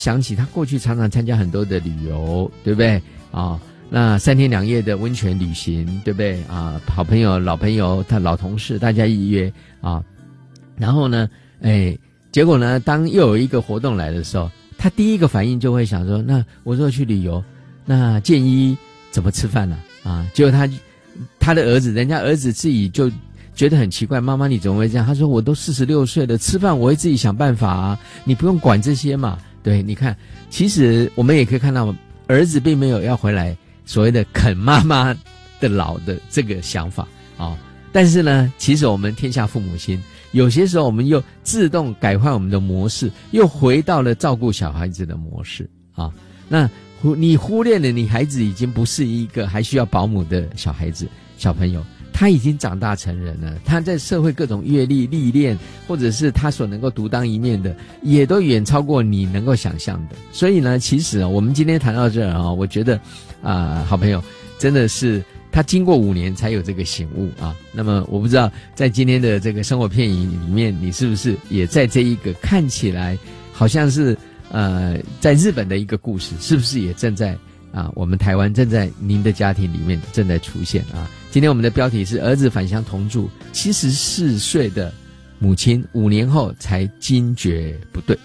想起他过去常常参加很多的旅游，对不对啊？那3天2夜的温泉旅行，对不对啊？好朋友、老朋友、他老同事，大家一约啊。然后呢，结果呢，当又有一个活动来的时候，他第一个反应就会想说：那我如果去旅游，那建议怎么吃饭呢？啊，结果他的儿子，人家儿子自己就觉得很奇怪，妈妈你怎么会这样？他说我都46岁了，吃饭我会自己想办法啊，你不用管这些嘛。对，你看，其实我们也可以看到，儿子并没有要回来所谓的啃妈妈的老的这个想法啊。但是呢，其实我们天下父母心，有些时候我们又自动改换我们的模式，又回到了照顾小孩子的模式啊。那你忽略了你孩子已经不是一个还需要保姆的小朋友，他已经长大成人了，他在社会各种阅历历练，或者是他所能够独当一面的，也都远超过你能够想象的。所以呢，其实我们今天谈到这儿啊，我觉得好朋友真的是他经过5年才有这个醒悟啊。那么我不知道在今天的这个生活片语里面，你是不是也在这一个看起来好像是在日本的一个故事，是不是也正在我们台湾正在您的家庭里面正在出现啊？今天我们的标题是儿子返乡同住，74岁的母亲5年后才惊觉不对。